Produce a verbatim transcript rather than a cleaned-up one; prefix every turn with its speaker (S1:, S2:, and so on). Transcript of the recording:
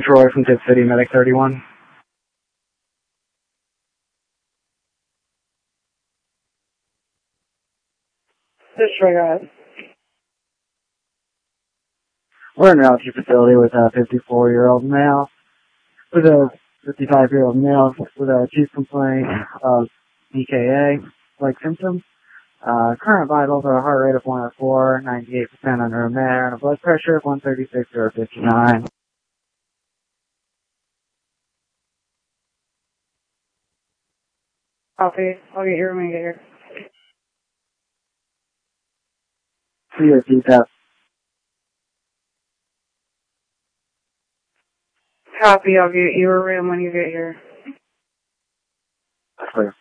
S1: Troy from Tip City, Medic thirty-one.
S2: This Troy, go ahead.
S1: We're in an L T facility with a fifty-four-year-old male, with a fifty-five-year-old male with a chief complaint of D K A-like symptoms. Uh, current vitals are a heart rate of one oh four, ninety-eight percent under a mare, and a blood pressure of one thirty-six over fifty-nine.
S2: Copy. I'll get your room when you get here.
S1: See your T P A P.
S2: Copy. I'll get your room when you get here.
S1: Clear.